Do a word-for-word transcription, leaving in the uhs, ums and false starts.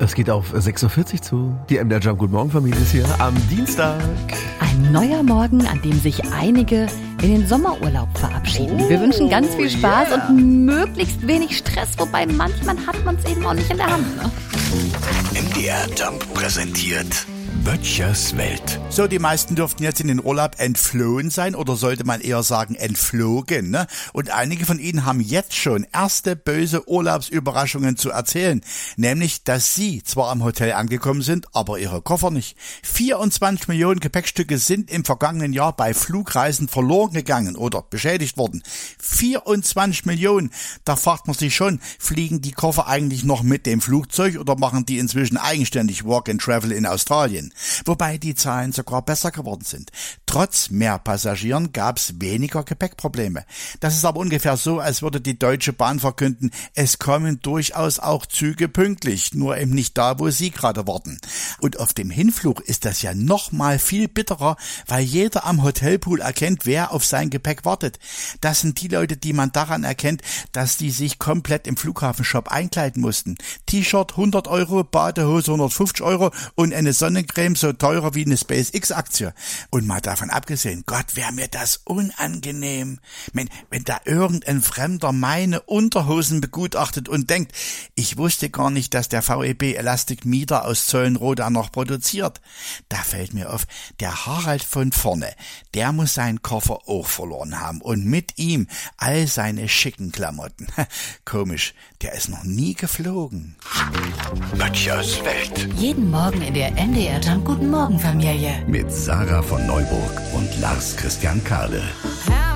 Das geht auf sechs Uhr vierzig zu. Die M D R Jump Guten Morgen Familie ist hier am Dienstag. Ein neuer Morgen, an dem sich einige in den Sommerurlaub verabschieden. Oh, Wir wünschen ganz viel Spaß yeah. und möglichst wenig Stress, wobei manchmal hat man es eben auch nicht in der Hand. Ne? M D R Jump präsentiert Böttchers Welt. So, die meisten dürften jetzt in den Urlaub entflohen sein oder sollte man eher sagen entflogen, ne? Und einige von ihnen haben jetzt schon erste böse Urlaubsüberraschungen zu erzählen. Nämlich, dass sie zwar am Hotel angekommen sind, aber ihre Koffer nicht. vierundzwanzig Millionen Gepäckstücke sind im vergangenen Jahr bei Flugreisen verloren gegangen oder beschädigt worden. vierundzwanzig Millionen. Da fragt man sich schon, fliegen die Koffer eigentlich noch mit dem Flugzeug oder machen die inzwischen eigenständig Walk and Travel in Australien? Wobei die Zahlen sogar besser geworden sind. Trotz mehr Passagieren gab es weniger Gepäckprobleme. Das ist aber ungefähr so, als würde die Deutsche Bahn verkünden, es kommen durchaus auch Züge pünktlich, nur eben nicht da, wo Sie gerade warten. Und auf dem Hinflug ist das ja noch mal viel bitterer, weil jeder am Hotelpool erkennt, wer auf sein Gepäck wartet. Das sind die Leute, die man daran erkennt, dass die sich komplett im Flughafenshop einkleiden mussten. T-Shirt hundert Euro, Badehose hundertfünfzig Euro und eine Sonnencreme so teurer wie eine SpaceX-Aktie. Und mal davon abgesehen, Gott, wäre mir das unangenehm. Wenn, wenn da irgendein Fremder meine Unterhosen begutachtet und denkt, ich wusste gar nicht, dass der V E B Elastic Mieder aus Zollenroda noch produziert. Da fällt mir auf, der Harald von vorne, der muss seinen Koffer auch verloren haben und mit ihm all seine schicken Klamotten. Komisch, der ist noch nie geflogen. Böttchers Welt. Jeden Morgen in der M D R Jump Guten Morgen Familie. Mit Sarah von Neuburg und Lars Christian Kahle.